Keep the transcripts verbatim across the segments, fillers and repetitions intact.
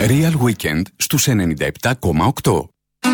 Real Weekend στους ενενήντα επτά κόμμα οκτώ.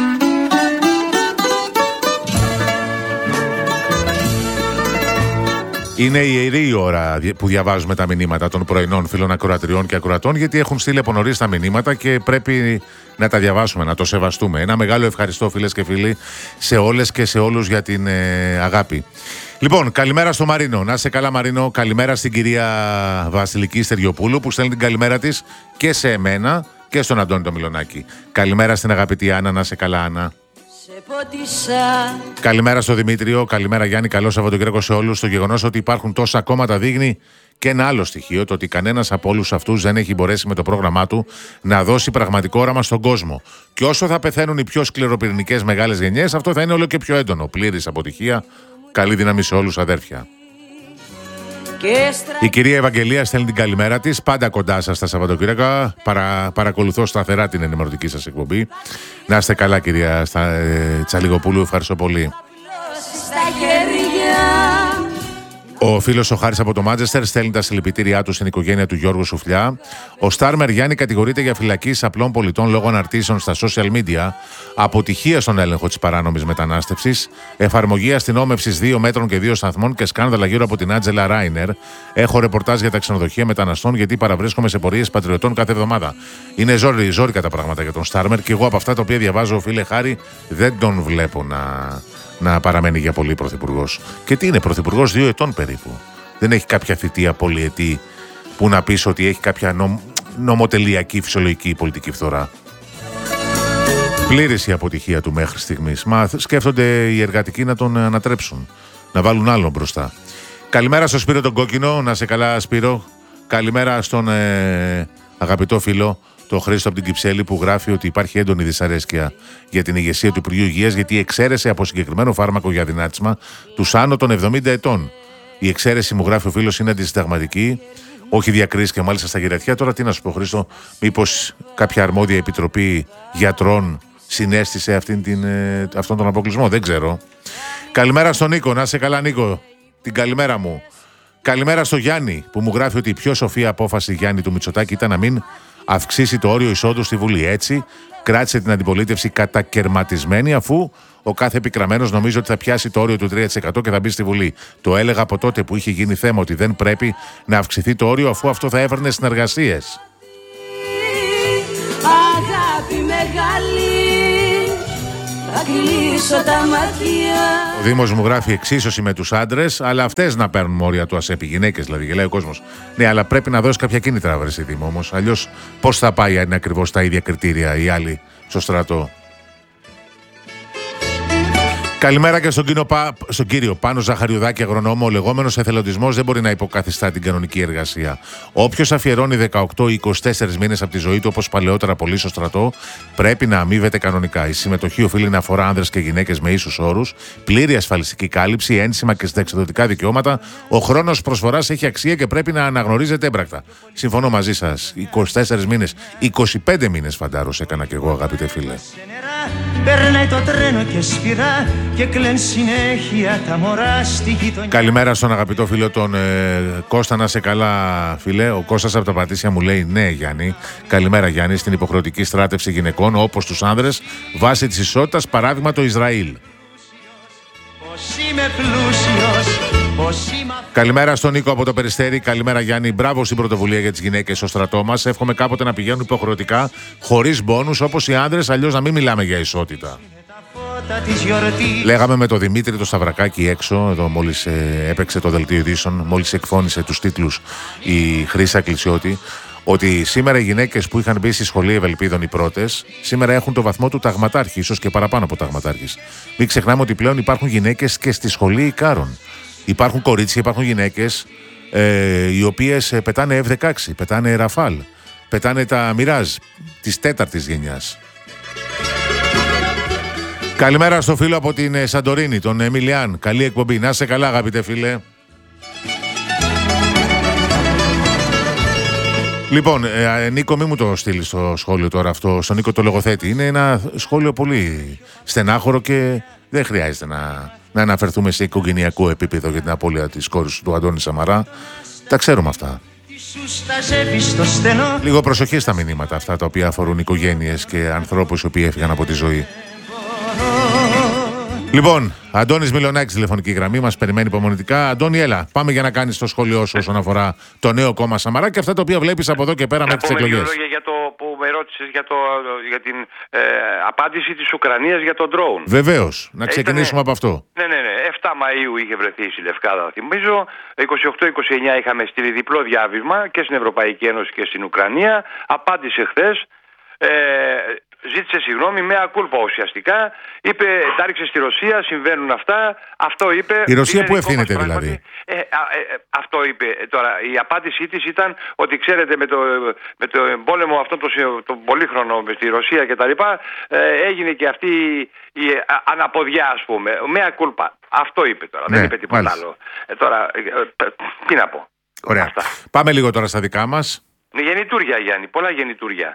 Είναι η ιερή ώρα που διαβάζουμε τα μηνύματα των πρωινών φίλων ακροατριών και ακροατών, γιατί έχουν στείλει από νωρίς τα μηνύματα και πρέπει να τα διαβάσουμε, να το σεβαστούμε. Ένα μεγάλο ευχαριστώ, φίλες και φίλοι, σε όλες και σε όλους για την ε, αγάπη. Λοιπόν, καλημέρα στο Μαρίνο. Να είσαι καλά, Μαρίνο. Καλημέρα στην κυρία Βασιλική Στεριοπούλου που στέλνει την καλημέρα της και σε εμένα και στον Αντώνη το Μιλονάκη. Καλημέρα στην αγαπητή Άννα. Να είσαι καλά, Άννα. Καλημέρα στο Δημήτριο, καλημέρα Γιάννη, καλό Σαββατοκύριακο σε όλους. Το γεγονός ότι υπάρχουν τόσα κόμματα δείχνει και ένα άλλο στοιχείο, το ότι κανένας από όλους αυτούς δεν έχει μπορέσει με το πρόγραμμά του να δώσει πραγματικό όραμα στον κόσμο. Και όσο θα πεθαίνουν οι πιο σκληροπυρηνικές μεγάλες γενιές, αυτό θα είναι όλο και πιο έντονο. Πλήρης αποτυχία. Καλή δύναμη σε όλους, αδέρφια. Η κυρία Ευαγγελία στέλνει την καλημέρα της. Πάντα κοντά σας τα Σαββατοκύριακα. Παρα, παρακολουθώ σταθερά την ενημερωτική σας εκπομπή. Να είστε καλά, κυρία στα, ε, Τσαλιγοπούλου. Ευχαριστώ πολύ. Ο φίλος ο Χάρης από το Μάντσεστερ στέλνει τα συλληπιτήριά του στην οικογένεια του Γιώργου Σουφλιά. Ο Στάρμερ Γιάννη κατηγορείται για φυλακίσεις απλών πολιτών λόγω αναρτήσεων στα social media, αποτυχία στον έλεγχο της παράνομης μετανάστευσης, εφαρμογή αστυνόμευσης δύο μέτρων και δύο σταθμών και σκάνδαλα γύρω από την Άντζελα Ράινερ. Έχω ρεπορτάζ για τα ξενοδοχεία μεταναστών, γιατί παραβρίσκομαι σε πορείες πατριωτών κάθε εβδομάδα. Είναι ζόρι, ζόρικα τα πράγματα για τον Στάρμερ και εγώ από αυτά τα οποία διαβάζω, φίλε Χάρη, δεν τον βλέπω να. να παραμένει για πολύ πρωθυπουργός. Και τι είναι, πρωθυπουργός δύο ετών περίπου. Δεν έχει κάποια θητεία πολυετή που να πεις ότι έχει κάποια νομ, νομοτελειακή φυσιολογική πολιτική φθορά. Πλήρης η αποτυχία του μέχρι στιγμής. Μα σκέφτονται οι εργατικοί να τον ανατρέψουν, να βάλουν άλλον μπροστά. Καλημέρα στο Σπύρο τον Κόκκινο, να σε καλά Σπύρο. Καλημέρα στον ε, αγαπητό φίλο το Χρήστο από την Κυψέλη, που γράφει ότι υπάρχει έντονη δυσαρέσκεια για την ηγεσία του Υπουργείου Υγείας, γιατί εξαίρεσε από συγκεκριμένο φάρμακο για δυνάτισμα τους άνω των εβδομήντα ετών. Η εξαίρεση, μου γράφει ο φίλος, είναι αντισυνταγματική, όχι διακρίσεις και μάλιστα στα γερατιά. Τώρα τι να σου πω, Χρήστο, μήπως κάποια αρμόδια επιτροπή γιατρών συνέστησε αυτήν την, ε, αυτόν τον αποκλεισμό, δεν ξέρω. Καλημέρα στον Νίκο, να είσαι καλά Νίκο, την καλημέρα μου. Καλημέρα στο Γιάννη, που μου γράφει ότι η πιο σοφή απόφαση, Γιάννη, του Μητσοτάκη ήταν να μην αυξήσει το όριο εισόδου στη Βουλή. Έτσι, κράτησε την αντιπολίτευση κατακερματισμένη, αφού ο κάθε επικραμμένος νομίζει ότι θα πιάσει το όριο του τρία τοις εκατό και θα μπει στη Βουλή. Το έλεγα από τότε που είχε γίνει θέμα ότι δεν πρέπει να αυξηθεί το όριο, αφού αυτό θα έφερνε συνεργασίες. Αγάπη μεγάλη, θα κλείσω τα μάτια. Ο Δήμος μου γράφει εξίσωση με τους άντρες, αλλά αυτές να παίρνουν όρια του ΑΣΕΠ, οι γυναίκες δηλαδή, και λέει ο κόσμος. Ναι, αλλά πρέπει να δώσει κάποια κίνητρα, βρε Δήμο, όμως. Αλλιώς πώς θα πάει αν είναι ακριβώς τα ίδια κριτήρια οι άλλοι στο στρατό. Καλημέρα και στον κύριο, Πα... στον κύριο Πάνο Ζαχαριουδάκη, αγρονόμο. Ο λεγόμενος εθελοντισμός δεν μπορεί να υποκαθιστά την κανονική εργασία. Όποιος αφιερώνει δεκαοκτώ ή είκοσι τέσσερις μήνες από τη ζωή του, όπως παλαιότερα πολλοί στο στρατό, πρέπει να αμείβεται κανονικά. Η συμμετοχή οφείλει να αφορά άνδρες και γυναίκες με ίσους όρους, πλήρη ασφαλιστική κάλυψη, ένσημα και συνταξιδοτικά δικαιώματα. Ο χρόνος προσφοράς έχει αξία και πρέπει να αναγνωρίζεται έμπρακτα. Συμφωνώ μαζί σας. είκοσι τέσσερις μήνες, είκοσι πέντε μήνες φαντάρος έκανα κι εγώ, αγαπητέ φίλε. Καλημέρα στον αγαπητό φίλο τον ε, Κώστα, να σε καλά φίλε. Ο Κώστας από τα Πατήσια μου λέει ναι Γιάννη. Καλημέρα Γιάννη. Στην υποχρεωτική στράτευση γυναικών όπως τους άνδρες βάσει της ισότητας, παράδειγμα το Ισραήλ. Καλημέρα στον Νίκο από το Περιστέρι. Καλημέρα Γιάννη. Μπράβο στην πρωτοβουλία για τις γυναίκες στο στρατό μας. Εύχομαι κάποτε να πηγαίνουν υποχρεωτικά χωρίς μπόνους όπως οι άντρες, αλλιώς να μην μιλάμε για ισότητα. Λέγαμε με τον Δημήτρη το Σταυρακάκι έξω, εδώ μόλις ε, έπαιξε το δελτίο ειδήσεων, μόλις εκφώνησε τους τίτλους η Χρύσα Κλεισιώτη, ότι σήμερα οι γυναίκες που είχαν μπει στη σχολή Ευελπίδων οι πρώτες, σήμερα έχουν το βαθμό του ταγματάρχη, ίσως και παραπάνω από ταγματάρχης. Μην ξεχνάμε ότι πλέον υπάρχουν γυναίκες και στη σχολή Ικάρων. Υπάρχουν κορίτσια, υπάρχουν γυναίκες ε, οι οποίες πετάνε εφ δεκαέξι, πετάνε Ραφάλ, πετάνε τα Μιράζ της τέταρτης γενιάς. Καλημέρα στο φίλο από την Σαντορίνη, τον Εμιλιάν. Καλή εκπομπή. Να είσαι καλά, αγαπητέ φίλε. Λοιπόν, ε, Νίκο, μη μου το στείλεις στο σχόλιο τώρα αυτό, στον Νίκο το λογοθέτη. Είναι ένα σχόλιο πολύ στενάχωρο και δεν χρειάζεται να, να αναφερθούμε σε οικογενειακό επίπεδο για την απώλεια της κόρης του Αντώνη Σαμαρά. Τα ξέρουμε αυτά. Λίγο προσοχή στα μηνύματα αυτά τα οποία αφορούν οικογένειες και ανθρώπους οι οποίοι έφυγαν από τη ζωή. Λοιπόν, Αντώνης Μιλονάκης, τηλεφωνική γραμμή, μας περιμένει υπομονητικά. Αντώνη, έλα, πάμε για να κάνεις το σχόλιο σου όσον αφορά το νέο κόμμα Σαμαρά και αυτά τα οποία βλέπεις από εδώ και πέρα μέχρι τις εκλογές. Να πω λόγια για το που με ρώτησες για, το, για την ε, απάντηση της Ουκρανίας για το drone. Βεβαίως, να ξεκινήσουμε Ήτανε, από αυτό. Ναι, ναι, ναι. εφτά Μαΐου είχε βρεθεί στη Λευκάδα, θυμίζω. είκοσι οκτώ είκοσι εννιά είχαμε στείλει διπλό διάβημα και στην Ευρωπαϊκή Ένωση και στην Ουκρανία. Απάντησε χθες. Ε, Ζήτησε συγγνώμη με ακούλπα ουσιαστικά. Είπε, τα ρίξε στη Ρωσία, συμβαίνουν αυτά. Αυτό είπε. Η Ρωσία που ευθύνεται δηλαδή. Ε, ε, ε, αυτό είπε. Τώρα η απάντησή της ήταν ότι ξέρετε με το, με το πόλεμο αυτό το, το πολύχρονο με τη Ρωσία και τα λοιπά, ε, έγινε και αυτή η α, αναποδιά ας πούμε. Με ακούλπα. Αυτό είπε τώρα. Ναι, δεν είπε τίποτα μάλιστα. άλλο. Ε, τώρα, ε, ε, τι να πω. Ωραία. Αυτά. Πάμε λίγο τώρα στα δικά μας. Γεννητούρια Γιάννη. Πολλά γεννητούρια.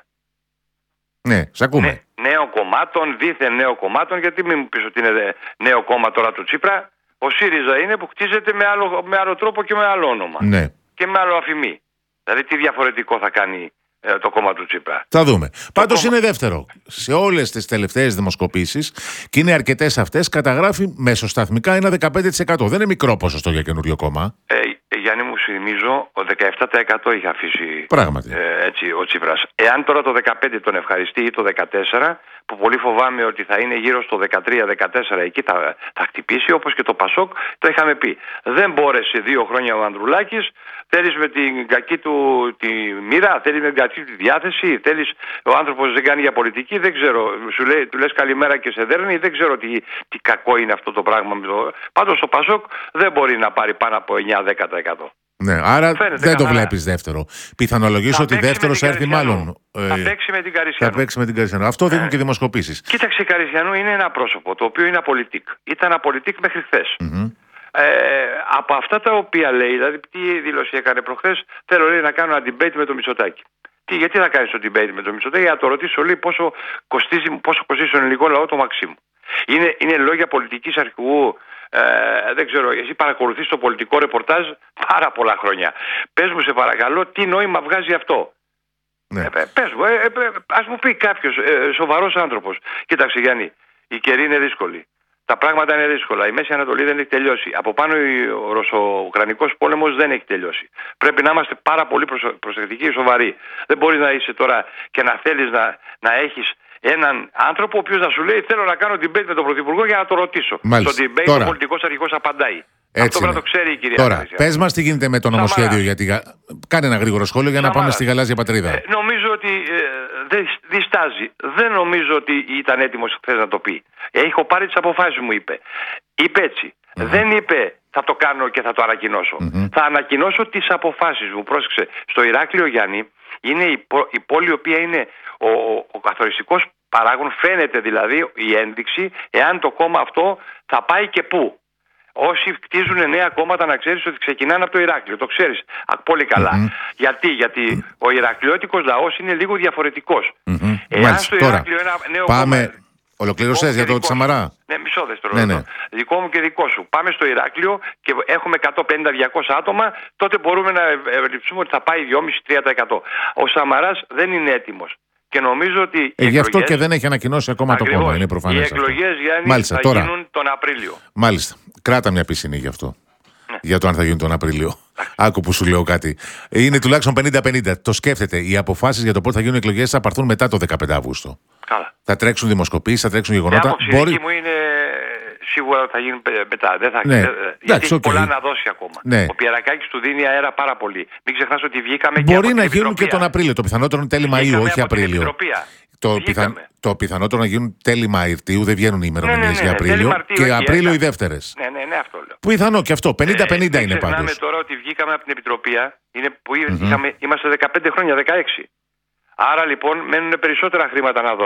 Ναι, σ' ακούμε. Ναι, νέο κομμάτων, δίθεν νέο κομμάτων, γιατί μην μου πεις ότι είναι νέο κόμμα τώρα του Τσίπρα. Ο ΣΥΡΙΖΑ είναι που χτίζεται με άλλο, με άλλο τρόπο και με άλλο όνομα. Ναι. Και με άλλο αφημί. Δηλαδή τι διαφορετικό θα κάνει ε, το κόμμα του Τσίπρα. Θα δούμε. Πάντως κόμμα... είναι δεύτερο. Σε όλες τις τελευταίες δημοσκοπήσεις, και είναι αρκετές αυτές, καταγράφει μεσοσταθμικά ένα δεκαπέντε τοις εκατό. Δεν είναι μικρό ποσοστό για καινούριο κόμμα. Ε, Γιάννη μου, θυμίζω, ο δεκαεπτά τοις εκατό είχε αφήσει ε, έτσι, ο Τσίπρας. Εάν τώρα το δεκαπέντε τον ευχαριστεί ή το δεκατέσσερα, που πολύ φοβάμαι ότι θα είναι γύρω στο δεκατρία δεκατέσσερα, εκεί θα, θα χτυπήσει, όπως και το Πασόκ, το είχαμε πει. Δεν μπόρεσε δύο χρόνια ο Ανδρουλάκης, θέλεις με την κακή του τη μοίρα, θέλεις με την κακή του διάθεση, θέλεις, ο άνθρωπος δεν κάνει για πολιτική, δεν ξέρω, σου λέει, του λες καλημέρα και σε δέρνει, δεν ξέρω τι, τι κακό είναι αυτό το πράγμα. Πάντως το Πασόκ δεν μπορεί να πάρει πάνω από εννιά με δέκα τοις εκατό. Ναι, άρα φαίνεται δεν καθαρά. Το βλέπεις δεύτερο. Πιθανολογήσω ότι δεύτερος θα έρθει μάλλον. Θα ε, παίξει με την Καρισιανού. Θα παίξει με την Καρισιανού. Αυτό δείχνουν ε, και δημοσκοπήσεις. Κοίταξε, η Καρισιανού είναι ένα πρόσωπο το οποίο είναι απολυτικ. Ήταν απολυτικ μέχρι χθες. Mm-hmm. Ε, από αυτά τα οποία λέει, δηλαδή τι δήλωση έκανε προχθές, θέλω λέει, να κάνω ένα debate με το Μητσοτάκη. Τι, γιατί θα κάνεις το debate με το Μητσοτάκη? Για να το ρωτήσω λέει πόσο κοστίζει, πόσο κοστίζει στον ελληνικό λαό το Μαξίμου. Είναι, είναι λόγια πολιτικής αρχηγού. Ε, δεν ξέρω, εσύ παρακολουθείς το πολιτικό ρεπορτάζ πάρα πολλά χρόνια. Πες μου σε παρακαλώ τι νόημα βγάζει αυτό. Ναι. Ε, πες μου, ε, ε, ας μου πει κάποιος ε, σοβαρός άνθρωπος. Κοίταξε Γιάννη, η καιρή είναι δύσκολη. Τα πράγματα είναι δύσκολα. Η Μέση Ανατολή δεν έχει τελειώσει. Από πάνω ο Ρωσο-Ουκρανικός πόλεμος δεν έχει τελειώσει. Πρέπει να είμαστε πάρα πολύ προσεκτικοί και σοβαροί. Δεν μπορεί να είσαι τώρα και να θέλεις να, να έχεις έναν άνθρωπο ο οποίος να σου λέει θέλω να κάνω debate με τον Πρωθυπουργό για να το ρωτήσω. Μάλιστα. Στο debate τώρα, ο πολιτικός αρχηγός απαντάει. Έτσι αυτό πρέπει να το ξέρει η κυρία. Τώρα, πες μας τι γίνεται με το νομοσχέδιο. Γιατί... Κάνε ένα γρήγορο σχόλιο για Σαμάρα. να πάμε στη γαλάζια πατρίδα. Ε, νομίζω ότι ε, δεν διστάζει. Δεν νομίζω ότι ήταν έτοιμος χθες να το πει. Έχω πάρει τις αποφάσεις μου, είπε. Είπε έτσι. Mm-hmm. Δεν είπε θα το κάνω και θα το ανακοινώσω. Mm-hmm. Θα ανακοινώσω τις αποφάσεις μου. Πρόσεξε. Στο Ηράκλειο, Γιάννη, είναι η, πο- η πόλη η οποία είναι ο, ο, ο καθοριστικός παράγων. Φαίνεται δηλαδή η ένδειξη εάν το κόμμα αυτό θα πάει και πού. Όσοι κτίζουν νέα κόμματα να ξέρεις ότι ξεκινάνε από το Ηράκλειο. Το ξέρεις πολύ καλά. Mm-hmm. Γιατί, γιατί mm-hmm. ο Ηρακλειώτικος λαός είναι λίγο διαφορετικός. Mm-hmm. Εάν Μάλιστα. στο Ηράκλειο ένα νέο πάμε... κόμμα... Ολοκλήρωσες για το Σαμαρά. Ναι, μισό δεύτερο. Ναι, ναι. Δικό μου και δικό σου. Πάμε στο Ηράκλειο και έχουμε εκατόν πενήντα με διακόσια άτομα, τότε μπορούμε να ευελιξούμε ότι θα πάει δυόμισι με τρία τοις εκατό. Ο Σαμαράς δεν είναι έτοιμος. Και νομίζω ότι. Ε, οι γι' εκλογές... αυτό και δεν έχει ανακοινώσει ακόμα Ακριβώς, το κόμμα. Είναι προφανές. Οι εκλογές, Γιάννη, Μάλιστα, θα τώρα... γίνουν τον Απρίλιο. Μάλιστα. Κράτα μια πισινή γι' αυτό. Ναι. Για το αν θα γίνουν τον Απρίλιο. Άκου που σου λέω κάτι. Είναι τουλάχιστον πενήντα πενήντα. Το σκέφτεται. Οι αποφάσεις για το πότε θα γίνουν εκλογές θα πάρθουν μετά το δεκαπέντε Αυγούστου. Καλά. Θα τρέξουν δημοσκοπήσεις, θα τρέξουν γεγονότα. Η άποψη Μπορεί... μου είναι σίγουρα ότι θα γίνει μετά. Δεν θα... ναι. Γιατί Εντάξει, έχει okay. πολλά να δώσει ακόμα. Ναι. Ο Πιερακάκης του δίνει αέρα πάρα πολύ. Μην ξεχνάς ότι βγήκαμε Μπορεί και από να την γίνουν και τον Απρίλιο. Το πιθανότερο είναι τέλη Μαΐου, όχι Απρίλιο. Το, πιθα... το πιθανότερο να γίνουν τέλη Μαρτίου, δεν βγαίνουν οι ημερομηνίες ναι, ναι, ναι, για Απρίλιο. Μαρτίου, και Απρίλιο οι δεύτερες. Ναι, ναι, ναι, αυτό λέω. Πιθανό και αυτό. πενήντα πενήντα ε, είναι πάντως. Ξεχνάμε τώρα ότι βγήκαμε από την Επιτροπία, είναι που mm-hmm. είχαμε, είμαστε δεκαπέντε χρόνια, δεκαέξι. Άρα λοιπόν μένουν περισσότερα χρήματα να δώσει.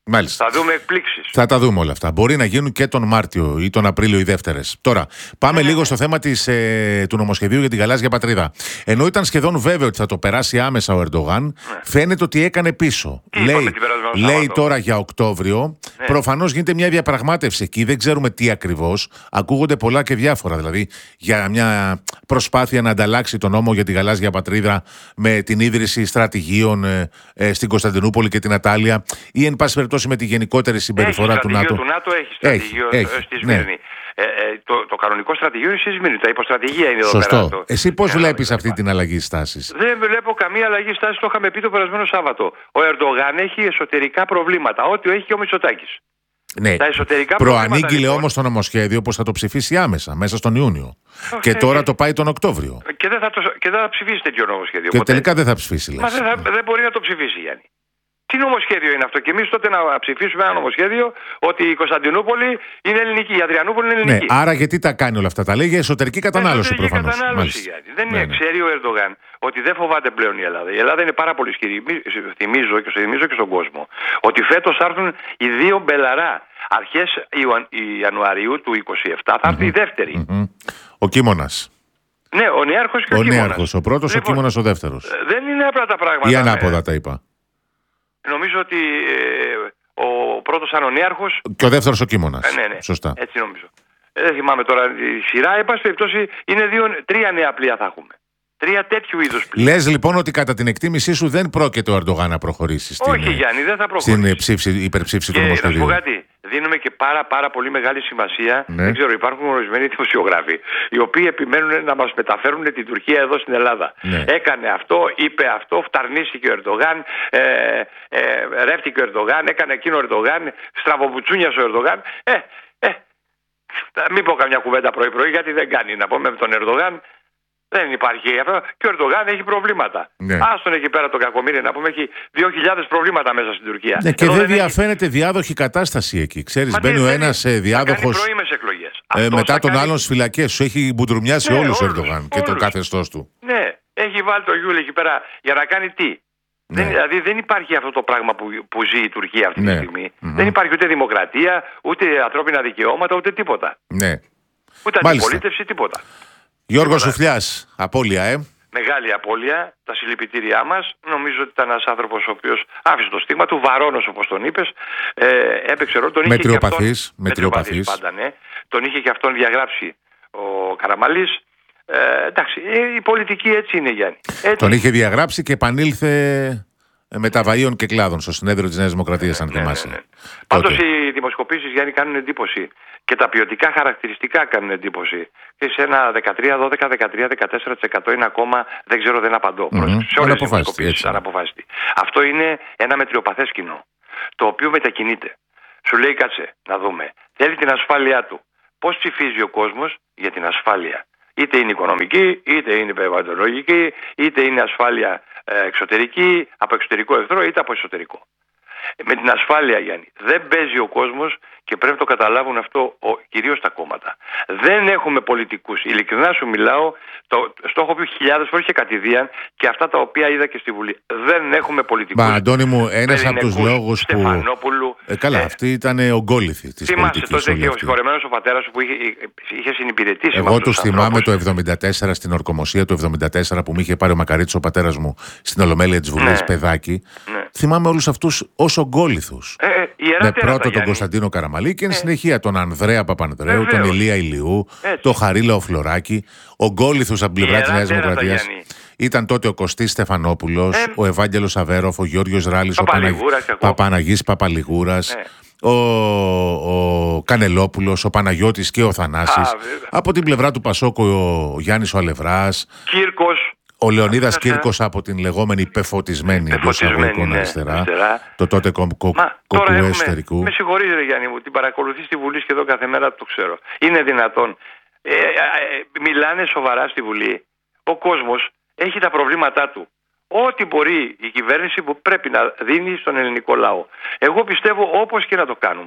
Μάλιστα. Θα δούμε εκπλήξεις. Θα τα δούμε όλα αυτά. Μπορεί να γίνουν και τον Μάρτιο ή τον Απρίλιο οι δεύτερες. Τώρα, πάμε ναι, λίγο ναι. στο θέμα της, ε, του νομοσχεδίου για την γαλάζια πατρίδα. Ενώ ήταν σχεδόν βέβαιο ότι θα το περάσει άμεσα ο Ερντογάν, ναι. φαίνεται ότι έκανε πίσω. Τι λέει λέει τώρα για Οκτώβριο. Ναι. Προφανώς γίνεται μια διαπραγμάτευση εκεί. Δεν ξέρουμε τι ακριβώς. Ακούγονται πολλά και διάφορα. Δηλαδή, για μια προσπάθεια να ανταλλάξει τον νόμο για τη γαλάζια πατρίδα με την ίδρυση στρατηγίων ε, ε, στην Κωνσταντινούπολη και την Ατάλεια, ή εν πάση περιπτώσει με τη γενικότερη συμπεριφορά του ΝΑΤΟ. του ΝΑΤΟ έχει στρατηγείο έχει, έχει, στη Σμύρνη. Ναι. Ε, ε, το, το κανονικό στρατηγείο είναι στη Σμύρνη. Τα υποστρατηγία είναι εδώ Σωστό. πέρα. Το... Εσύ πώς βλέπεις αυτή την αλλαγή στάσης? Δεν βλέπω καμία αλλαγή στάσης. Το είχαμε πει το περασμένο Σάββατο. Ο Ερντογάν έχει εσωτερικά προβλήματα. Ό,τι έχει και ο Μητσοτάκης. Ναι. Τα εσωτερικά προανήγγειλε λοιπόν, όμως το νομοσχέδιο πως θα το ψηφίσει άμεσα, μέσα στον Ιούνιο. Okay. Και τώρα το πάει τον Οκτώβριο. Και δεν θα, το, και δεν θα ψηφίσει τέτοιο νομοσχέδιο. Και ποτέ. τελικά δεν θα ψηφίσει. Μα δεν, θα, δεν μπορεί να το ψηφίσει, Γιάννη. Τι νομοσχέδιο είναι αυτό? Και εμείς τότε να ψηφίσουμε ένα νομοσχέδιο ότι η Κωνσταντινούπολη είναι ελληνική, η Αδριανούπολη είναι ελληνική. Ναι, άρα γιατί τα κάνει όλα αυτά? Τα λέει για εσωτερική κατανάλωση προφανώς. Εσωτερική κατανάλωση, δεν ναι, ναι. Ξέρει ο Ερντογάν ότι δεν φοβάται πλέον η Ελλάδα. Η Ελλάδα είναι πάρα πολύ ισχυρή. Θυμίζω και, θυμίζω και στον κόσμο ότι φέτος θα έρθουν οι δύο μπελαρά. Αρχές Ιανουαρίου του είκοσι επτά θα έρθει mm-hmm. η δεύτερη. Mm-hmm. Ο Κίμωνας. Ναι, ο Νέαρχος και ο, ο Κίμωνας. Ο Νέαρχος, ο πρώτος, λοιπόν, ο Κίμωνας ο δεύτερος. Δεν είναι απλά τα πράγματα. Ή ανάποδα ναι. τα είπα. Νομίζω ότι ε, ο πρώτος ήταν ο Νέαρχος. Και ο δεύτερος ο Κίμωνας. Ε, ναι, ναι. Σωστά. Έτσι νομίζω. Ε, δεν θυμάμαι τώρα η σειρά. Εν πάση περιπτώσει είναι δύο, τρία νέα πλοία θα έχουμε. Τρία τέτοιου είδους πλοία. Λες λοιπόν ότι κατά την εκτίμησή σου δεν πρόκειται ο Ερντογάν να προχωρήσει στην, Όχι, Γιάννη, δεν θα προχωρήσει. στην ψήφιση, υπερψήφιση και του νομοσχεδίου. Να σου πω κάτι. Δίνουμε και πάρα, πάρα πολύ μεγάλη σημασία. Ναι. Δεν ξέρω, υπάρχουν ορισμένοι δημοσιογράφοι οι οποίοι επιμένουν να μας μεταφέρουν την Τουρκία εδώ στην Ελλάδα. Ναι. Έκανε αυτό, είπε αυτό, φταρνίστηκε ο Ερντογάν, ε, ε, ρεύτηκε ο Ερντογάν, έκανε εκείνο ο Ερντογάν, στραβοπουτσούνιασε ο Ερντογάν. Ε, ε, μην πω καμιά κουβέντα πρωί-πρωί γιατί δεν κάνει. Να πούμε με τον Ερντογάν. Δεν υπάρχει αυτό. Και ο Ερντογάν έχει προβλήματα. Ναι. Άστον εκεί πέρα το κακομοίρι να πούμε, έχει δύο χιλιάδες προβλήματα μέσα στην Τουρκία. Ναι, και Εδώ δεν διαφαίνεται έχει... διάδοχη κατάσταση εκεί. Ξέρεις, μπαίνει ο ένας διάδοχος ε, μετά τον κάνει... άλλον στις φυλακές. Σου έχει μπουντρουμιάσει ναι, όλους ο Ερντογάν και το καθεστώς του. Ναι, έχει βάλει το Γιούλ εκεί πέρα για να κάνει τι. Ναι. Δεν, δηλαδή δεν υπάρχει αυτό το πράγμα που, που ζει η Τουρκία αυτή ναι. τη στιγμή. Mm-hmm. Δεν υπάρχει ούτε δημοκρατία, ούτε ανθρώπινα δικαιώματα, ούτε τίποτα. Ναι. Ούτε αντιπολίτευση, τίποτα. Γιώργο Σουφλιάς, απώλεια, ε. Μεγάλη απώλεια, τα συλληπιτήριά μας. Νομίζω ότι ήταν ένας άνθρωπος ο οποίος άφησε το στίγμα του, βαρώνος όπως τον είπες. Ε, έπαιξε ρόλο, τον μετριοπαθής, μετριοπαθής πάντα, ναι. Τον είχε και αυτόν διαγράψει ο Καραμαλής. Ε, εντάξει, η πολιτική έτσι είναι, Γιάννη. Έτσι. Τον είχε διαγράψει και επανήλθε μεταβαΐων και κλάδων στο συνέδριο της Νέας Δημοκρατίας, αν ναι, θυμάσαι. Ναι, ναι. Πάντως οι δημοσκοπήσεις, Γιάννη, κάνουν εντύπωση. Και τα ποιοτικά χαρακτηριστικά κάνουν εντύπωση. Και σε ένα δεκατρία, δώδεκα, δεκατρία, δεκατέσσερα τοις εκατό είναι ακόμα, δεν ξέρω, δεν απαντώ. Mm-hmm. Σε όλες τις δημοσκοπήσεις αναποφάσιστη. Αυτό είναι ένα μετριοπαθές κοινό, το οποίο μετακινείται. Σου λέει, κάτσε να δούμε. Θέλει την ασφάλειά του. Πώς ψηφίζει ο κόσμος για την ασφάλεια? Είτε είναι οικονομική, είτε είναι περιβαλλοντολογική, είτε είναι ασφάλεια ε, εξωτερική, από εξωτερικό εχθρό, είτε από εσωτερικό. Με την ασφάλεια, Γιάννη, δεν παίζει ο κόσμος και πρέπει να το καταλάβουν αυτό ο, κυρίως τα κόμματα. Δεν έχουμε πολιτικούς. Ειλικρινά σου μιλάω, το, στο έχω πει χιλιάδες φορές και κατηδίαν και αυτά τα οποία είδα και στη Βουλή. Δεν έχουμε πολιτικούς. Μα, Αντώνη μου, ένας από τους λόγους που... Στεφανόπουλου. Ε, καλά, ε, αυτή ήταν ογκόληθη της πολιτικής. Θυμάσαι τότε και ο συγχωρεμένος ο πατέρας σου που είχε, είχε συνυπηρετήσει. Εγώ τους θυμάμαι το εβδομήντα τέσσερα στην ορκομοσία του εβδομήντα τέσσερα που μου είχε πάρει ο Μακαρίτης ο πατέρας μου στην Ολομέλεια της Βουλής, ναι. παιδάκι. Ναι. Θυμάμαι όλους αυτούς ως ογκόληθους. Ε, ε, με πρώτο τον Κωνσταντίνο Καραμαλή και εν ε. συνεχεία τον Ανδρέα Παπανδρέου, τον Ηλία Ηλιού, τον Χαρίλαο Φλωράκη, ογκόληθους από την πλευρά της Νέας Δημοκρατίας. Ήταν τότε ο Κωστής Στεφανόπουλος, ε. ο Ευάγγελος Αβέροφ, ο Γιώργος Ράλης, ο Παπαναγής Παπαλιγούρας, ο, ο Κανελόπουλος, ο Παναγιώτης και ο Θανάσης. Α, από την πλευρά του Πασόκου ο Γιάννης ο Αλευράς. Κύρκος. Ο Λεωνίδας Κύρκος από την λεγόμενη πεφωτισμένη εντός αγωγικών ναι, αριστερά, αριστερά. Το τότε κοκκουέ εσωτερικού. Με συγχωρείτε, ρε Γιάννη μου, την παρακολουθεί στη Βουλή σχεδόν κάθε μέρα, το ξέρω. Είναι δυνατόν? Ε, ε, ε, μιλάνε σοβαρά στη Βουλή. Ο κόσμος έχει τα προβλήματά του. Ό,τι μπορεί η κυβέρνηση που πρέπει να δίνει στον ελληνικό λαό. Εγώ πιστεύω, όπως και να το κάνουμε,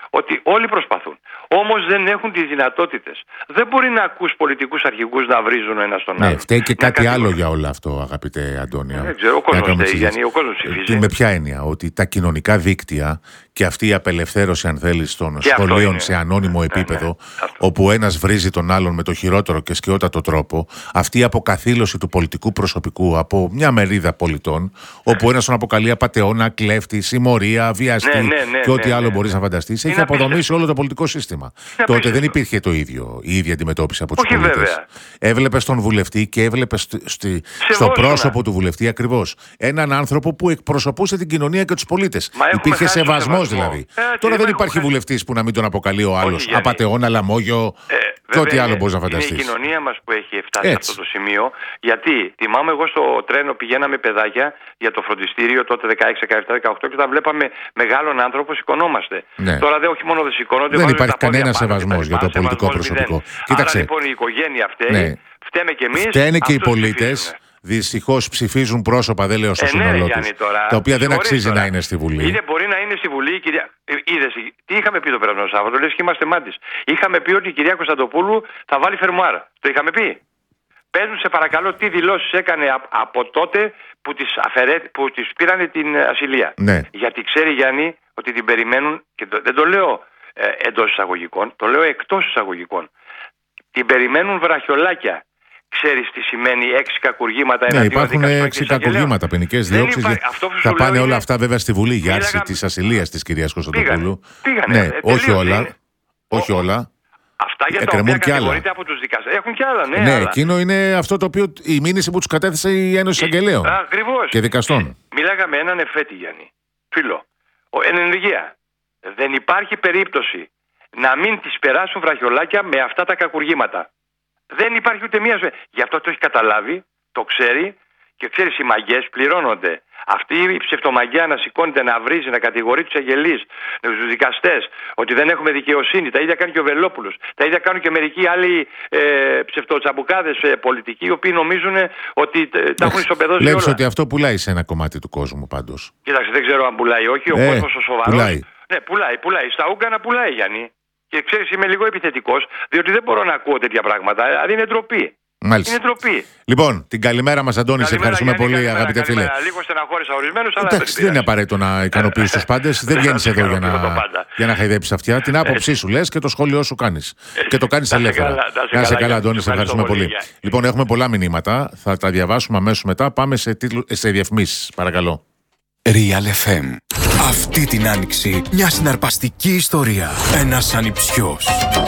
ότι όλοι προσπαθούν. Όμως δεν έχουν τις δυνατότητες. Δεν μπορεί να ακούς πολιτικούς αρχηγούς να βρίζουν ένα στον άλλο. Ναι, φταίει και κάτι άλλο για όλο αυτό, αγαπητέ Αντώνιο. Δεν ξέρω, ο κόσμος φταίει, Γιάννη, ο κόσμος ψηφίζει. Με ποια έννοια? Ότι τα κοινωνικά δίκτυα και αυτή η απελευθέρωση, αν θέλεις, των και σχολείων σε ανώνυμο επίπεδο, ναι, ναι, όπου ένας βρίζει τον άλλον με το χειρότερο και σκιότατο τρόπο, αυτή η αποκαθήλωση του πολιτικού προσωπικού από μια μερίδα πολιτών, ναι, όπου ένας τον αποκαλεί απατεώνα, κλέφτη, συμμορία, βιαστή, ναι, ναι, ναι, και ό,τι ναι, ναι, άλλο ναι, μπορείς να φανταστείς, έχει αποδομήσει όλο το πολιτικό σύστημα. Τότε δεν υπήρχε το ίδιο, η ίδια αντιμετώπιση από τους πολίτες. Έβλεπες τον βουλευτή και έβλεπες στη, στο πρόσωπο του βουλευτή ακριβώς έναν άνθρωπο που εκπροσωπούσε την κοινωνία και τους πολίτες. Υπήρχε σεβασμός δηλαδή. Ε, Τώρα δεν υπάρχει χάσει... βουλευτής που να μην τον αποκαλεί ο άλλος απατεώνα, λαμόγιο ε, και ό,τι άλλο μπορείς να φανταστείς. Είναι η κοινωνία μας που έχει φτάσει σε αυτό το σημείο. Γιατί θυμάμαι εγώ στο τρένο πηγαίναμε παιδάκια για το φροντιστήριο τότε δεκαέξι, δεκαεπτά, δεκαοκτώ και όταν βλέπαμε μεγάλον άνθρωπο σηκωνόμαστε. Ναι. Τώρα δεν, όχι μόνο δεν σηκώνονται, δεν υπάρχει κανένα σεβασμός για το πολιτικό προσωπικό. Κοίταξε. Άρα λοιπόν η οικογένεια φταίει, φταίμε και εμείς. Φταίνε και οι πολίτες. Δυστυχώς ψηφίζουν πρόσωπα, δεν λέω στο ε, σύνολό ναι, τους, τα οποία δεν αξίζει τώρα να είναι στη Βουλή. Είναι, μπορεί να είναι στη Βουλή η κυρία. Είδες, τι είχαμε πει το περασμένο Σάββατο, λες και είμαστε μάτις. Είχαμε πει ότι η κυρία Κωνσταντοπούλου θα βάλει φερμουάρα. Το είχαμε πει. Πες μου σε παρακαλώ τι δηλώσεις έκανε από τότε που τις, αφαιρέ, που τις πήρανε την ασυλία. Ναι. Γιατί ξέρει, Γιάννη, ότι την περιμένουν, και το, δεν το λέω ε, εντός εισαγωγικών, το λέω εκτός εισαγωγικών. Την περιμένουν βραχιολάκια. Ξέρεις τι σημαίνει έξι κακουργήματα εναντίον δικαστών? Ναι, υπάρχουν έξι κακουργήματα, ποινικές διώξεις. Θα πάνε όλα είναι... αυτά βέβαια στη Βουλή για άρση της ασυλίας της κυρίας Κωνσταντοπούλου. Πήγανε. Ναι, ε, όχι όλα. Είναι. Όχι όλα. Αυτά για τα οποία κατηγορείται από τους δικαστές. Έχουν κι άλλα, ναι. Ναι, αλλά... εκείνο είναι αυτό το οποίο η μήνυση που τους κατέθεσε η Ένωση Εισαγγελέων και δικαστών. Μιλάγαμε έναν εφέτη, Γιάννη, φίλο, εν ενεργεία. Δεν υπάρχει περίπτωση να μην τις περάσουν βραχιολάκια με αυτά τα κακουργήματα. Δεν υπάρχει ούτε μία ζωή. Γι' αυτό το έχει καταλάβει, το ξέρει και ξέρει, οι μαγκές πληρώνονται. Αυτή η ψευτομαγιά να σηκώνεται, να βρίζει, να κατηγορεί τους αγγελείς, τους δικαστές, ότι δεν έχουμε δικαιοσύνη. Τα ίδια κάνει και ο Βελόπουλος. Τα ίδια κάνουν και μερικοί άλλοι ε, ψευτοτσαμπουκάδες ε, πολιτικοί, οι οποίοι νομίζουν ότι ε, τα έχουν ισοπεδώσει όλα. Βλέπεις ότι αυτό πουλάει σε ένα κομμάτι του κόσμου πάντως. Κοίταξε, δεν ξέρω αν πουλάει όχι. Ο ε, κόσμος ο σοβαρός. Πουλάει. Ναι, πουλάει, πουλάει. Στα Ούγκανα πουλάει, Γιάννη. Και ξέρεις, είμαι λίγο επιθετικός, διότι δεν μπορώ να ακούω τέτοια πράγματα. Δηλαδή είναι ντροπή. Μάλιστα. Είναι ντροπή. Λοιπόν, την καλημέρα μας, Αντώνη, σε ευχαριστούμε Γιάννη, πολύ, καλημέρα, αγαπητέ καλημέρα. φίλε. Λίγο στεναχώρησα ορισμένους, αλλά εντάξει, δεν είναι απαραίτητο να ικανοποιήσεις τους πάντες. Δεν βγαίνεις εδώ για να, για να χαϊδέψεις αυτιά. Την άποψή σου λες και το σχόλιο σου κάνεις. Και το κάνεις ελεύθερα. Να σε καλά, Αντώνη, σε ευχαριστούμε πολύ. Λοιπόν, έχουμε πολλά μηνύματα. Θα τα διαβάσουμε αμέσως μετά. Πάμε σε, τίτλου, σε διαφημίσεις, παρακαλώ. Real εφ εμ. Αυτή την άνοιξη μια συναρπαστική ιστορία. Ένας ανιψιός.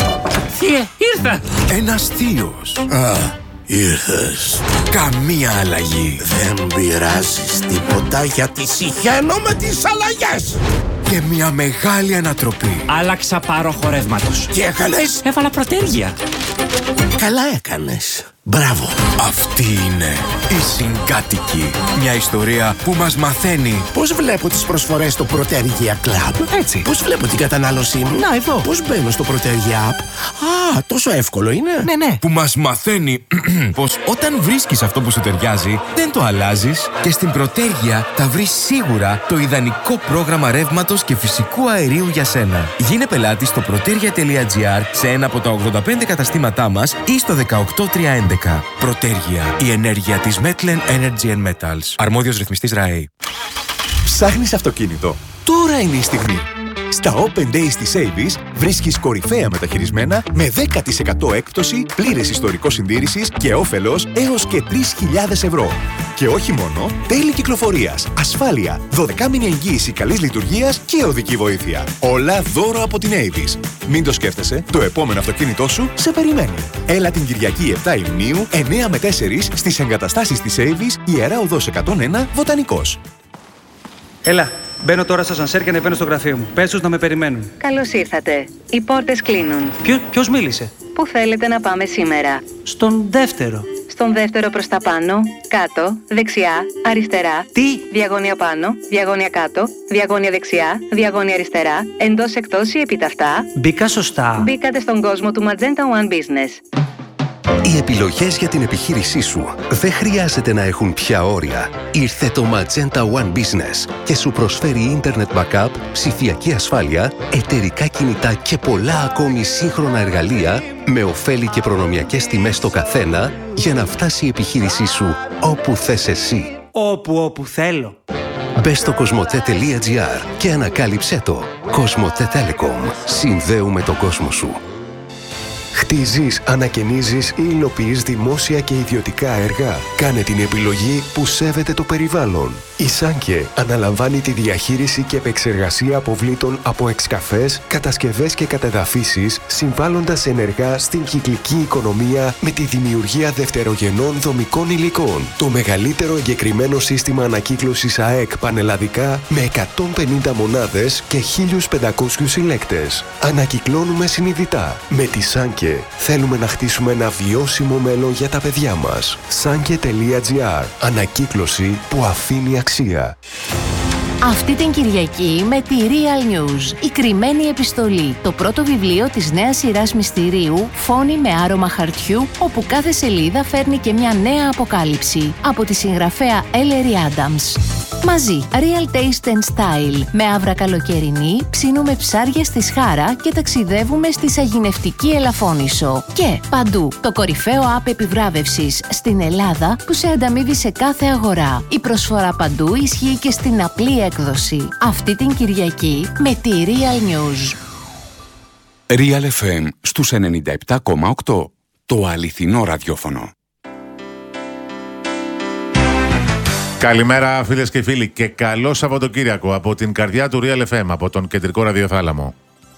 Θείε, ήρθα! Ένας θείος. Α, ήρθες. Καμία αλλαγή. Δεν πειράζεις τίποτα γιατί συχαίνω με τις αλλαγές. Και μια μεγάλη ανατροπή. Άλλαξα πάροχο ρεύματος. Τι έκανες? Έβαλα προτέργεια. Καλά έκανες. Μπράβο. Αυτή είναι η Συγκάτοικη. Μια ιστορία που μας μαθαίνει πώς βλέπω τις προσφορές στο Protergia Club. Έτσι. Πώς βλέπω την κατανάλωσή μου. Να, εδώ. Πώς μπαίνω στο Protergia App. Α, τόσο εύκολο είναι. Ναι, ναι. Που μας μαθαίνει πως όταν βρίσκεις αυτό που σου ταιριάζει, δεν το αλλάζεις και στην Protergia θα βρεις σίγουρα το ιδανικό πρόγραμμα ρεύματος και φυσικού αερίου για σένα. Γίνε πελάτη στο protergia τελεία gr σε ένα από τα ογδόντα πέντε καταστήματά μας ή στο δεκαοκτώ τριακόσια έντεκα. Protergia, η ενέργεια της Metlen Energy and Metals. Αρμόδιος ρυθμιστής ΡΑΕ. Ψάχνεις αυτοκίνητο? Τώρα είναι η στιγμή. Στα Open Days της Avis βρίσκεις κορυφαία μεταχειρισμένα με δέκα τοις εκατό έκπτωση, πλήρες ιστορικό συντήρησης και όφελος έως και τρεις χιλιάδες ευρώ. Και όχι μόνο, τέλη κυκλοφορίας, ασφάλεια, δωδεκάμηνη εγγύηση καλής λειτουργίας και οδική βοήθεια. Όλα δώρο από την Avis. Μην το σκέφτεσαι, το επόμενο αυτοκίνητό σου σε περιμένει. Έλα την Κυριακή επτά Ιουνίου, εννιά με τέσσερα στις εγκαταστάσεις της Avis, Ιερά Οδός εκατόν ένα, Βοτανικός. Έλα, μπαίνω τώρα στο ασανσέρ και ανεβαίνω στο γραφείο μου. Πες τους να με περιμένουν. Καλώς ήρθατε. Οι πόρτες κλείνουν. Ποιο, ποιος μίλησε? Πού θέλετε να πάμε σήμερα? Στον δεύτερο. Στον δεύτερο προς τα πάνω, κάτω, δεξιά, αριστερά. Τι? Διαγώνια πάνω, διαγώνια κάτω, διαγώνια δεξιά, διαγώνια αριστερά, εντός εκτός ή επιταυτά. Μπήκα σωστά. Μπήκατε στον κόσμο του Magenta One Business. Οι επιλογές για την επιχείρησή σου δεν χρειάζεται να έχουν πια όρια. Ήρθε το Magenta One Business και σου προσφέρει Internet Backup, ψηφιακή ασφάλεια, εταιρικά κινητά και πολλά ακόμη σύγχρονα εργαλεία με ωφέλη και προνομιακές τιμές στο καθένα για να φτάσει η επιχείρησή σου όπου θες εσύ. Όπου όπου θέλω. Μπες στο κοσμοτέ τελεία τζι άρ και ανακάλυψέ το. Κοσμοτέ Telecom. Συνδέουμε τον κόσμο σου. Χτίζεις, ανακαινίζεις ή υλοποιείς δημόσια και ιδιωτικά έργα. Κάνε την επιλογή που σέβεται το περιβάλλον. Η Σάνκε αναλαμβάνει τη διαχείριση και επεξεργασία αποβλήτων από εξκαφές, κατασκευές και κατεδαφίσεις, συμβάλλοντας ενεργά στην κυκλική οικονομία με τη δημιουργία δευτερογενών δομικών υλικών. Το μεγαλύτερο εγκεκριμένο σύστημα ανακύκλωσης ΑΕΚ πανελλαδικά με εκατόν πενήντα μονάδες και χίλιους πεντακόσιους συλλέκτες. Ανακυκλώνουμε συνειδητά. Με τη Σάνκε θέλουμε να χτίσουμε ένα βιώσιμο μέλλον για τα παιδιά μας. Σάνκε τελεία τζι άρ. Ανακύκλωση που αφήνει αξία. Αυτή την Κυριακή με τη Real News, η κρυμμένη επιστολή, το πρώτο βιβλίο της νέας σειράς μυστηρίου «Φόνοι με άρωμα χαρτιού», όπου κάθε σελίδα φέρνει και μια νέα αποκάλυψη από τη συγγραφέα Ellery Adams. Μαζί, Real Taste and Style, με άβρα καλοκαιρινή, ψήνουμε ψάρια στη Σχάρα και ταξιδεύουμε στη Σαγηνευτική Ελαφώνησο. Και παντού, το κορυφαίο app επιβράβευσης στην Ελλάδα που σε ανταμείβει σε κάθε αγορά. Η προσφορά παντού ισχύει και στην απλή έκδοση. Αυτή την Κυριακή με τη Real News. Real εφ εμ στους ενενήντα επτά κόμμα οκτώ. Το αληθινό ραδιόφωνο. Καλημέρα φίλες και φίλοι και καλό Σαββατοκύριακο από την καρδιά του Real εφ εμ, από τον κεντρικό ραδιοθάλαμο.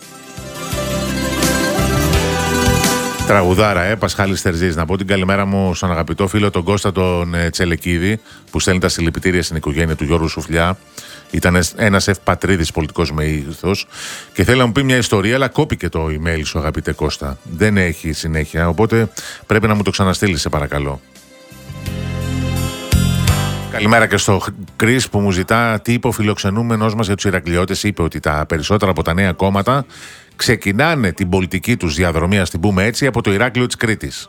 Τραγουδάρα, ε, Πασχάλης Τερζής. Να πω την καλημέρα μου στον αγαπητό φίλο τον Κώστα τον ε, Τσελεκίδη, που στέλνει τα συλληπιτήρια στην οικογένεια του Γιώργου Σουφλιά. Ήταν ένας ευπατρίδης πολιτικός με ήθος και θέλει να μου πει μια ιστορία, αλλά κόπηκε το email σου, αγαπητέ Κώστα. Δεν έχει συνέχεια, οπότε πρέπει να μου το ξαναστείλει, σε παρακαλώ. Καλημέρα και στο Κρίς που μου ζητά τι είπε ο φιλοξενούμενος μας για τους Ηρακλειώτες. Είπε ότι τα περισσότερα από τα νέα κόμματα ξεκινάνε την πολιτική τους διαδρομή, ας την πούμε έτσι, από το Ηράκλειο της Κρήτης.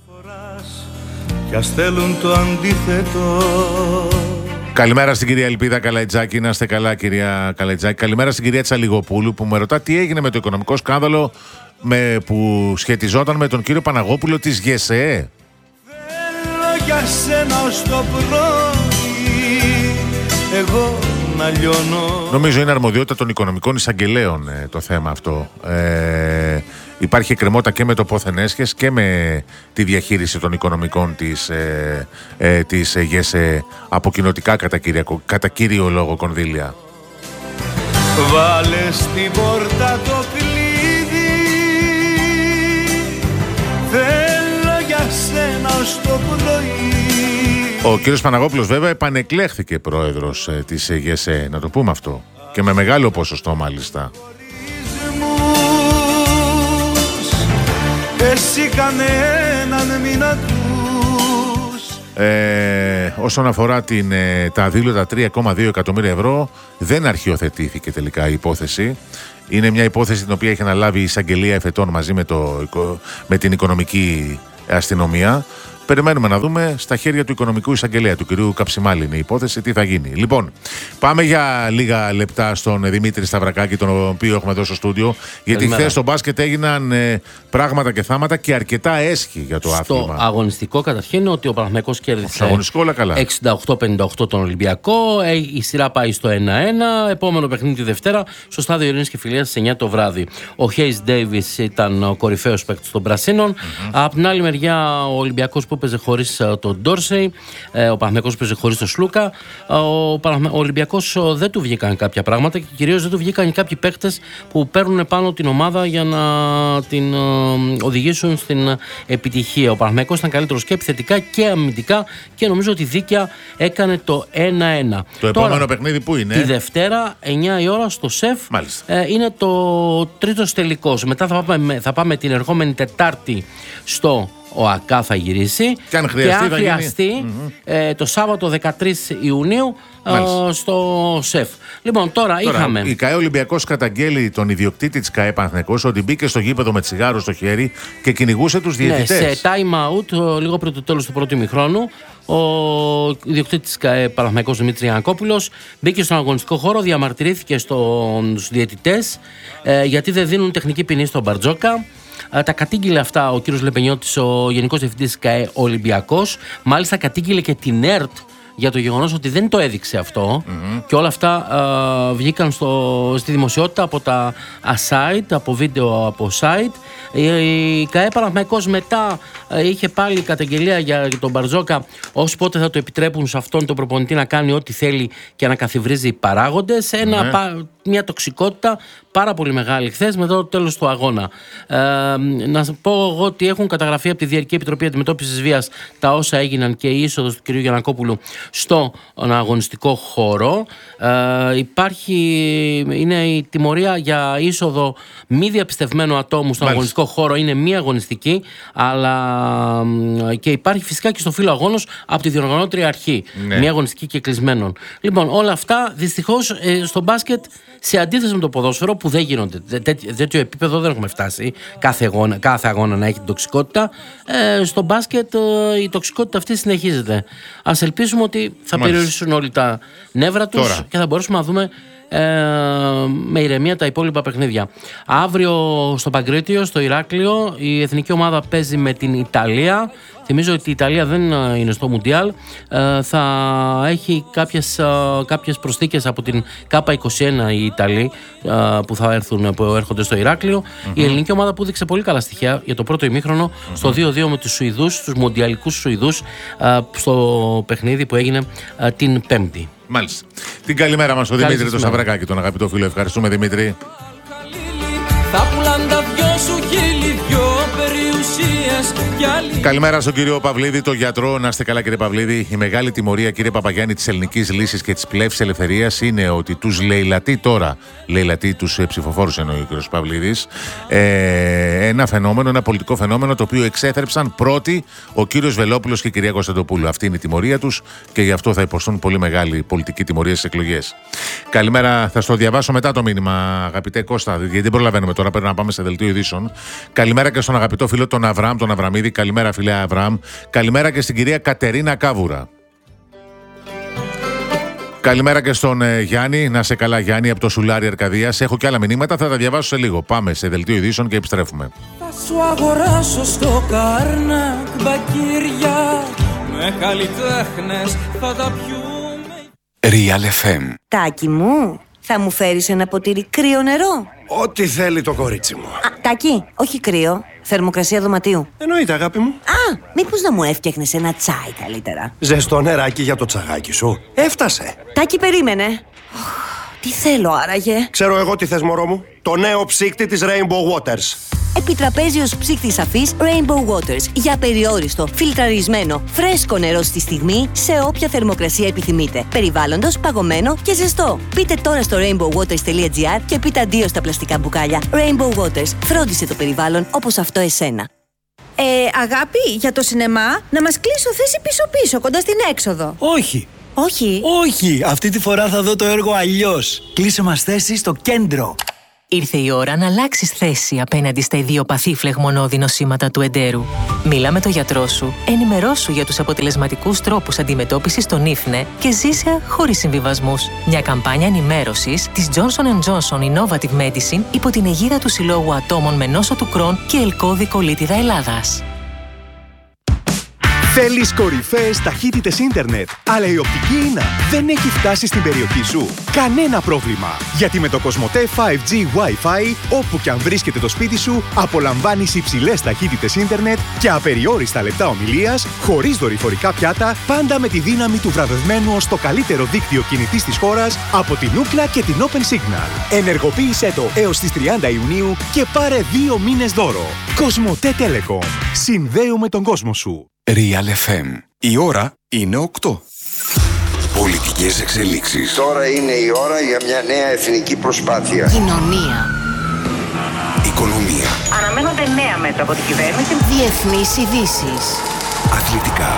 Το αντίθετο. Καλημέρα στην κυρία Ελπίδα Καλαϊτζάκη, να είστε καλά κυρία Καλαϊτζάκη. Καλημέρα στην κυρία Τσαλιγοπούλου που με ρωτά τι έγινε με το οικονομικό σκάνδαλο με, που σχετιζόταν με τον κύριο Παναγόπουλο της ΓΕΣΕΕ. Για σένα ως το πρωί, εγώ να λιώνω. Νομίζω είναι αρμοδιότητα των οικονομικών εισαγγελέων ε, το θέμα αυτό. Ε, υπάρχει εκκρεμότητα και με το πόθεν έσχες και με τη διαχείριση των οικονομικών της, ε, ε, της ΓΕΣΕ από κοινοτικά κατά, κυριακο, κατά κύριο λόγο κονδύλια. Βάλε στην πόρτα το κλειδί, θέλω για σένα ως το πρωί. Ο κύριος Παναγόπουλος βέβαια επανεκλέχθηκε πρόεδρος ε, της ΓΕΣΕ, να το πούμε αυτό, και με μεγάλο ποσοστό μάλιστα. Εσύ κανέναν μην ακούς. Ε, όσον αφορά την, ε, τα δήλωτα τρία κόμμα δύο εκατομμύρια ευρώ, δεν αρχιοθετήθηκε τελικά η υπόθεση. Είναι μια υπόθεση την οποία έχει αναλάβει η εισαγγελία εφετών μαζί με, το, με την οικονομική αστυνομία. Περιμένουμε να δούμε στα χέρια του οικονομικού εισαγγελέα, του κυρίου Καψιμάλη, είναι η υπόθεση, τι θα γίνει. Λοιπόν, πάμε για λίγα λεπτά στον Δημήτρη Σταυρακάκη, τον οποίο έχουμε εδώ στο στούντιο. Γιατί χθες στο μπάσκετ έγιναν ε, πράγματα και θάματα και αρκετά έσχη για το στο άθλημα. Στο αγωνιστικό καταρχήν ότι ο Παναθηναϊκός κέρδισε αγωνιστικό, όλα καλά. εξήντα οκτώ πενήντα οκτώ τον Ολυμπιακό. Η σειρά πάει στο ένα ένα. Επόμενο παιχνίδι τη Δευτέρα στο στάδιο Ειρήνης και Φιλίας στις εννιά το βράδυ. Ο Χέις Ντέιβις ήταν ο κορυφαίος παίκτης των Πρασίνων. Mm-hmm. Από την άλλη μεριά ο Ολυμπιακός που παίζε χωρίς τον Ντόρσεϊ, ο Παναθηναϊκός παίζε χωρίς τον Σλούκα. Ο, Παναθ... ο Ολυμπιακός δεν του βγήκαν κάποια πράγματα και κυρίως δεν του βγήκαν κάποιοι παίκτες που παίρνουν πάνω την ομάδα για να την οδηγήσουν στην επιτυχία. Ο Παναθηναϊκός ήταν καλύτερος και επιθετικά και αμυντικά και νομίζω ότι δίκαια έκανε το ένα ένα. Το Τώρα, επόμενο παιχνίδι που είναι? Τη Δευτέρα, εννιά η ώρα στο ΣΕΦ. Ε, είναι το τρίτος τελικός. Μετά θα πάμε, θα πάμε την ερχόμενη Τετάρτη στο ο ΑΚΑ θα γυρίσει. Και αν χρειαστεί, και αν θα χρειαστεί γίνει. ε, το Σάββατο δεκατρείς Ιουνίου ε, στο ΣΕΦ. Λοιπόν, τώρα, τώρα είχαμε. Η ΚΑΕ Ολυμπιακός καταγγέλει τον ιδιοκτήτη της ΚΑΕ Παναθηναϊκός ότι μπήκε στο γήπεδο με τσιγάρο στο χέρι και κυνηγούσε τους διαιτητές. Ναι, σε time out, λίγο πριν το τέλος του πρώτου ημιχρόνου, ο ιδιοκτήτης της ΚΑΕ Παναθηναϊκός Δημήτρης Γιαννακόπουλος μπήκε στον αγωνιστικό χώρο, διαμαρτυρήθηκε στους διαιτητές ε, γιατί δεν δίνουν τεχνική ποινή στον Μπαρτζόκα. Τα κατήγγειλε αυτά ο κύριος Λεπενιώτης, ο Γενικός Διευθυντής της ΚΑΕ Ολυμπιακός. Μάλιστα κατήγγειλε και την ΕΡΤ για το γεγονός ότι δεν το έδειξε αυτό. Mm-hmm. Και όλα αυτά α, βγήκαν στο, στη δημοσιότητα από τα site, από βίντεο από site. Η, η ΚΑΕ Παναθηναϊκός μετά α, είχε πάλι καταγγελία για τον Μπαρτζόκα, ως πότε θα το επιτρέπουν σε αυτόν τον προπονητή να κάνει ό,τι θέλει και να καθιβρίζει παράγοντες. Ένα, mm-hmm. πα, μια τοξικότητα πάρα πολύ μεγάλη χθες μετά το τέλος του αγώνα. Ε, να πω εγώ ότι έχουν καταγραφεί από τη Διαρκή Επιτροπή Αντιμετώπισης Βίας τα όσα έγιναν και η είσοδος του κ. Γιαννακόπουλου στο αγωνιστικό χώρο. Ε, υπάρχει, είναι η τιμωρία για είσοδο μη διαπιστευμένου ατόμου στον αγωνιστικό χώρο, είναι μη αγωνιστική, αλλά και υπάρχει φυσικά και στο φύλλο αγώνος από τη διοργανώτρια αρχή, ναι. Μη αγωνιστική και κλεισμένων. Λοιπόν, όλα αυτά δυστυχώς ε, στο μπάσκετ, σε αντίθεση με το ποδόσφαιρο που δεν γίνονται, τέτοιο επίπεδο δεν έχουμε φτάσει κάθε αγώνα, κάθε αγώνα να έχει την τοξικότητα, ε, στο μπάσκετ ε, η τοξικότητα αυτή συνεχίζεται. Ας ελπίσουμε ότι θα Μάλιστα. περιορίσουν όλοι τα νεύρα τους Τώρα. και θα μπορέσουμε να δούμε ε, με ηρεμία τα υπόλοιπα παιχνίδια. Αύριο στο Παγκρίτιο, στο Ηράκλειο, η εθνική ομάδα παίζει με την Ιταλία. Θυμίζω ότι η Ιταλία δεν είναι στο Μουντιάλ. Ε, θα έχει κάποιες, ε, κάποιες προσθήκες από την ΚΑΠΑ είκοσι ένα οι Ιταλοί ε, που θα έρθουν, που έρχονται στο Ηράκλειο. Mm-hmm. Η ελληνική ομάδα που δείξε πολύ καλά στοιχεία για το πρώτο ημίχρονο mm-hmm. στο δύο δύο με τους Σουηδούς, τους μουντιαλικούς Σουηδούς, ε, στο παιχνίδι που έγινε ε, την Πέμπτη. Μάλιστα. Την καλημέρα μας ο Δημήτρη το Σαβρακάκη, τον αγαπητό φίλο. Ευχαριστούμε, Δημήτρη. Θα πουλάν τα δυο σου χείλη, δυο περιουσίες κι άλλη. Καλημέρα στον κύριο Παυλίδη, τον γιατρό. Να είστε καλά, κύριε Παυλίδη. Η μεγάλη τιμωρία, κύριε Παπαγιάννη, της ελληνικής λύσης και της πλεύσης ελευθερίας είναι ότι τους λαιλατεί τώρα, λαιλατεί τους ψηφοφόρους, εννοεί ο κύριος Παυλίδης, ε, ένα φαινόμενο, ένα πολιτικό φαινόμενο το οποίο εξέθρεψαν πρώτοι ο κύριος Βελόπουλος και η κυρία Κωνσταντοπούλου. Αυτή είναι η τιμωρία τους και γι' αυτό θα υποστούν πολύ μεγάλη πολιτική τιμωρία στις εκλογές. Καλημέρα, θα στο διαβάσω μετά το μήνυμα, αγαπητέ Κώστα, γιατί δεν προλαβαίνουμε τώρα, πρέπει να πάμε σε δελτίο ειδήσεων. Καλημέρα και στον αγαπητό φίλο τον Αβραάμ, τον Αβραμίδη. Καλημέρα, φίλε Αβραάμ. Καλημέρα και στην κυρία Κατερίνα Κάβουρα. Καλημέρα και στον ε, Γιάννη. Να σε καλά, Γιάννη, από το Σουλάρι Αρκαδίας. Έχω και άλλα μηνύματα, θα τα διαβάσω σε λίγο. Πάμε σε δελτίο ειδήσεων και επιστρέφουμε. Θα σου αγοράσω στο Καρνάκ μπακύρια, με καλλιτέχνες θα τα πιούμε. Real εφ εμ. Τάκη μου, θα μου φέρεις ένα ποτήρι κρύο νερό? Ό,τι θέλει το κορίτσι μου. Α, Τάκη, όχι κρύο. Θερμοκρασία δωματίου. Εννοείται, αγάπη μου. Α, μήπως να μου έφτιαχνες ένα τσάι καλύτερα? Ζεστό νεράκι για το τσαγάκι σου. Έφτασε. Τάκη, περίμενε. Τι θέλω άραγε? Ξέρω εγώ τι θες, μωρό μου. Το νέο ψύκτη της Rainbow Waters. Επιτραπέζιος ψύκτης αφής Rainbow Waters. Για περιόριστο, φιλτραρισμένο, φρέσκο νερό στη στιγμή, σε όποια θερμοκρασία επιθυμείτε. Περιβάλλοντος, παγωμένο και ζεστό. Πείτε τώρα στο rainbow waters τελεία gr και πείτε αντίο στα πλαστικά μπουκάλια. Rainbow Waters. Φρόντισε το περιβάλλον όπως αυτό εσένα. Ε, αγάπη, για το σινεμά, να μας κλείσω θέση πίσω-πίσω, κοντά στην έξοδο. Όχι. Όχι. Όχι, αυτή τη φορά θα δω το έργο αλλιώς. Κλείσε μας θέση στο κέντρο. Ήρθε η ώρα να αλλάξεις θέση απέναντι στα ιδιοπαθή φλεγμονώδη νοσήματα του εντέρου. Μίλα με τον γιατρό σου, ενημερώσου για τους αποτελεσματικούς τρόπους αντιμετώπισης των ίφνε και ζήσε χωρίς συμβιβασμούς. Μια καμπάνια ενημέρωσης της Johnson εντ Johnson Innovative Medicine υπό την αιγίδα του Συλλόγου Ατόμων με νόσο του Κρόν και Ελκώδη Κολίτιδα Ελλάδας. Θέλεις κορυφαίες ταχύτητες ίντερνετ, αλλά η οπτική ίνα δεν έχει φτάσει στην περιοχή σου? Κανένα πρόβλημα, γιατί με το Κοσμοτέ φάιβ τζι Wi-Fi, όπου και αν βρίσκεται το σπίτι σου, απολαμβάνεις υψηλές ταχύτητες ίντερνετ και απεριόριστα λεπτά ομιλίας, χωρίς δορυφορικά πιάτα, πάντα με τη δύναμη του βραβευμένου ως το καλύτερο δίκτυο κινητής της χώρας από την Ookla και την Open Signal. Ενεργοποίησέ το έως τις τριάντα Ιουνίου και πάρε δύο μήνες δώρο. Κοσμοτέ Telecom. Συνδέουμε τον κόσμο σου. Real εφ εμ. Η ώρα είναι οκτώ. Πολιτικές εξελίξεις. Τώρα είναι η ώρα για μια νέα εθνική προσπάθεια. Κοινωνία. Οικονομία. Αναμένονται νέα μέτρα από την κυβέρνηση. Διεθνείς ειδήσεις. Αθλητικά.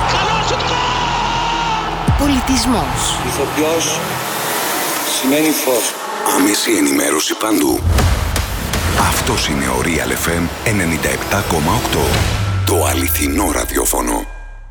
Πολιτισμός. Ηθοποιός σημαίνει φως. Άμεση ενημέρωση παντού. Αυτός είναι ο Real εφ εμ ενενήντα επτά κόμμα οκτώ. Το αληθινό ραδιόφωνο.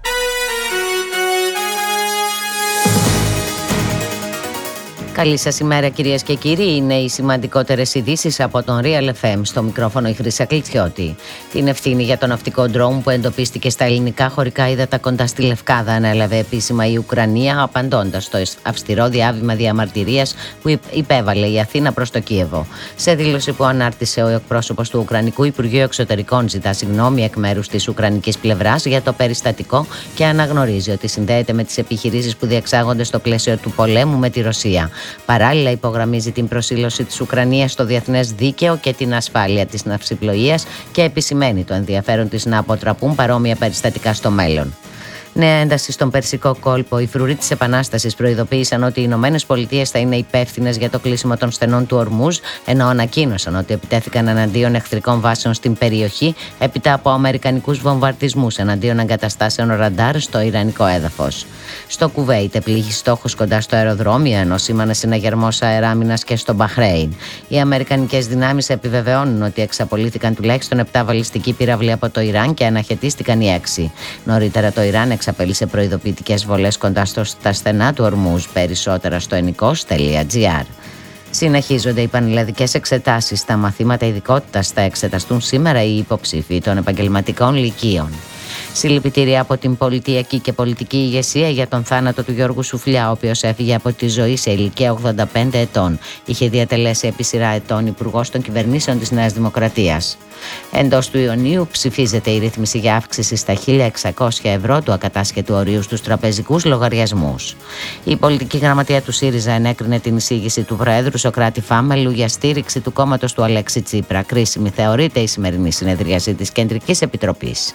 Καλή σας ημέρα κυρίες και κύριοι. Είναι οι σημαντικότερες ειδήσεις από τον Real εφ εμ. Στο μικρόφωνο η Χρύσα Κλητσιώτη. Την ευθύνη για το ναυτικό ντρόουν που εντοπίστηκε στα ελληνικά χωρικά ύδατα κοντά στη Λευκάδα ανέλαβε επίσημα η Ουκρανία, απαντώντας στο αυστηρό διάβημα διαμαρτυρίας που υπέβαλε η Αθήνα προς το Κίεβο. Σε δήλωση που ανάρτησε ο εκπρόσωπος του Ουκρανικού Υπουργείου Εξωτερικών, ζητά συγγνώμη εκ μέρους της Ουκρανικής πλευράς για το περιστατικό και αναγνωρίζει ότι συνδέεται με τις επιχειρήσεις που διεξάγονται στο πλαίσιο του πολέμου με τη Ρωσία. Παράλληλα, υπογραμμίζει την προσήλωση της Ουκρανίας στο διεθνές δίκαιο και την ασφάλεια της ναυσιπλοείας και επισημαίνει το ενδιαφέρον της να αποτραπούν παρόμοια περιστατικά στο μέλλον. Νέα ένταση στον Περσικό κόλπο. Οι φρουροί της Επανάστασης προειδοποίησαν ότι οι Ηνωμένες Πολιτείες θα είναι υπεύθυνες για το κλείσιμο των στενών του Ορμούζ, ενώ ανακοίνωσαν ότι επιτέθηκαν εναντίον εχθρικών βάσεων στην περιοχή έπειτα από αμερικανικούς βομβαρδισμούς εναντίον εγκαταστάσεων ραντάρ στο ιρανικό έδαφος. Στο Κουβέιτ επλήγει στόχος κοντά στο αεροδρόμιο, ενώ σήμανε συναγερμός αεράμινας και στο Μπαχρέιν. Οι αμερικανικές δυνάμεις επιβεβαιώνουν ότι εξαπολύθηκαν τουλάχιστον επτά βαλιστικοί πύραυλοι από το Ιράν και αναχαιτίστηκαν οι έξι. Νωρίτερα το Ιράν εξαπέλυσε προειδοποιητικές βολές κοντά στα στενά του Ορμούζ. Περισσότερα στο ενικός τελεία τζι άρ. Συνεχίζονται οι πανελλαδικές εξετάσεις. Τα μαθήματα ειδικότητας θα εξεταστούν σήμερα οι υποψήφοι των επαγγελματικών λυκείων. Συλληπιτήρια από την πολιτιακή και πολιτική ηγεσία για τον θάνατο του Γιώργου Σουφλιά, ο οποίος έφυγε από τη ζωή σε ηλικία ογδόντα πέντε ετών. Είχε διατελέσει επί σειρά ετών υπουργός των κυβερνήσεων της Νέας Δημοκρατίας. Εντός του Ιουνίου ψηφίζεται η ρύθμιση για αύξηση στα χίλια εξακόσια ευρώ του ακατάσχετου ορίου στους τραπεζικούς λογαριασμούς. Η πολιτική γραμματεία του ΣΥΡΙΖΑ ενέκρινε την εισήγηση του Προέδρου Σωκράτη Φάμελου για στήριξη του κόμματος του Αλέξη Τσίπρα. Κρίσιμη θεωρείται η σημερινή συνεδρίαση της Κεντρικής Επιτροπής.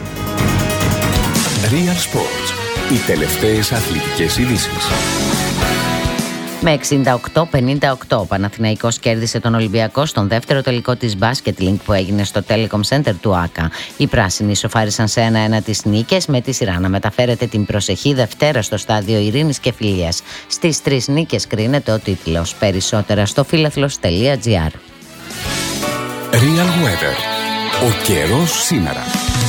Real Sports. Οι τελευταίες αθλητικές ειδήσεις. Με εξήντα οκτώ πενήντα οκτώ ο Παναθηναϊκός κέρδισε τον Ολυμπιακό στον δεύτερο τελικό της Basket League που έγινε στο Telecom Center του ΆΚΑ. Οι πράσινοι ισοφάρισαν σε ένα ένα τις νίκες, με τη σειρά να μεταφέρεται την προσεχή Δευτέρα στο στάδιο Ειρήνης και Φιλίας. Στις τρεις νίκες κρίνεται ο τίτλος. Περισσότερα στο φίλαθλος τελεία τζι άρ. Real Weather. Ο καιρός σήμερα.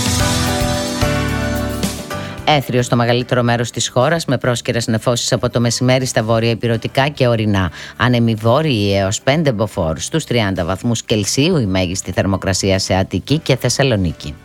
Έθριο στο μεγαλύτερο μέρος της χώρας, με πρόσκαιρες νεφώσεις από το μεσημέρι στα βόρεια ηπειρωτικά και ορεινά. Άνεμοι βόρειοι έως πέντε μποφόρ. Στους τριάντα βαθμούς Κελσίου η μέγιστη θερμοκρασία σε Αττική και Θεσσαλονίκη.